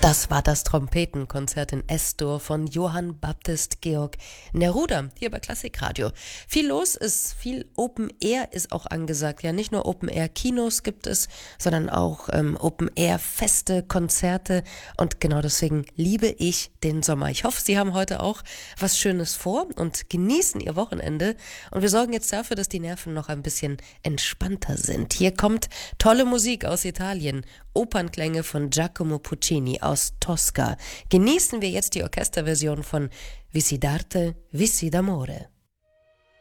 Das war das Trompetenkonzert in S-Dur von Johann Baptist Georg Neruda hier bei Klassikradio. Viel los ist, viel Open Air ist auch angesagt. Ja, nicht nur Open Air Kinos gibt es, sondern auch Open Air Feste, Konzerte. Und genau deswegen liebe ich den Sommer. Ich hoffe, Sie haben heute auch was Schönes vor und genießen Ihr Wochenende. Und wir sorgen jetzt dafür, dass die Nerven noch ein bisschen entspannter sind. Hier kommt tolle Musik aus Italien. Opernklänge von Giacomo Puccini aus Tosca. Genießen wir jetzt die Orchesterversion von Vissi d'arte, Vissi d'amore.